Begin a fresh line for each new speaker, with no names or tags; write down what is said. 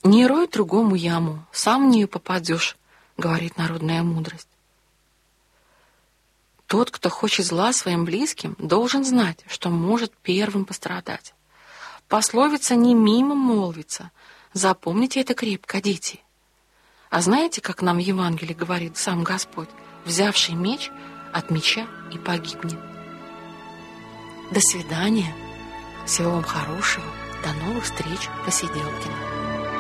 «Не рой другому яму, сам в нее попадешь», — говорит народная мудрость. Тот, кто хочет зла своим близким, должен знать, что может первым пострадать. Пословица «не мимо молвится». Запомните это крепко, дети. А знаете, как нам в Евангелии говорит сам Господь? «Взявший меч от меча и погибнет». До свидания. Всего вам хорошего. До новых встреч, Посиделкина.